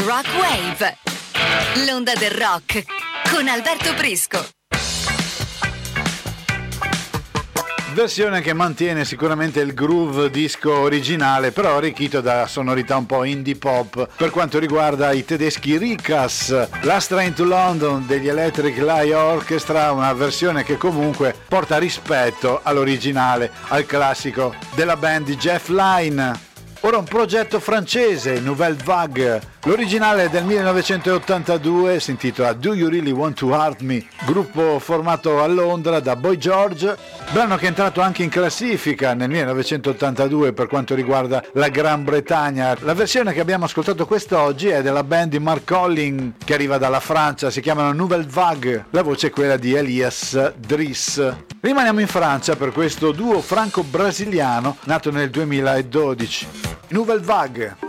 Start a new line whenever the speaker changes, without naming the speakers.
Rock Wave, l'onda del rock con Alberto Prisco.
Versione che mantiene sicuramente il groove disco originale, però arricchito da sonorità un po' indie pop per quanto riguarda i tedeschi Rikas. Last Train to London degli Electric Light Orchestra, una versione che comunque porta rispetto all'originale, al classico della band di Jeff Lynne. Ora un progetto francese, Nouvelle Vague. L'originale del 1982 si intitola Do You Really Want to Hurt Me? Gruppo formato a Londra da Boy George, brano che è entrato anche in classifica nel 1982 per quanto riguarda la Gran Bretagna. La versione che abbiamo ascoltato quest'oggi è della band di Mark Collin che arriva dalla Francia, si chiamano Nouvelle Vague, la voce è quella di Elias Driss. Rimaniamo in Francia per questo duo franco-brasiliano nato nel 2012. Nouvelle Vague.